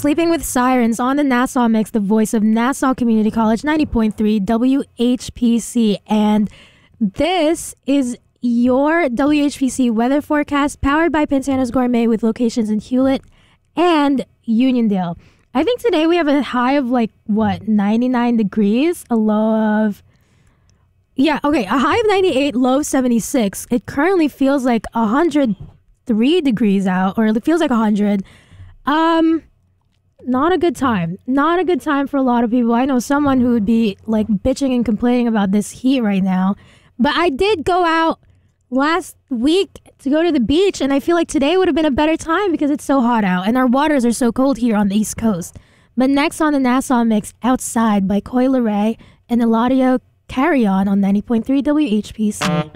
Sleeping with Sirens on the Nassau Mix, the voice of Nassau Community College, 90.3 WHPC. And this is your WHPC weather forecast powered by Pantano's Gourmet with locations in Hewlett and Uniondale. I think today we have a high of 99 degrees, a low of... a high of 98, low of 76. It currently feels like 103 degrees out, or it feels like 100. Not a good time. Not a good time for a lot of people. I know someone who would be bitching and complaining about this heat right now. But I did go out last week to go to the beach, and I feel like today would have been a better time because it's so hot out and our waters are so cold here on the East Coast. But next on the Nassau Mix, Outside by Coi Leray and Eladio Carry On 90.3 WHPC.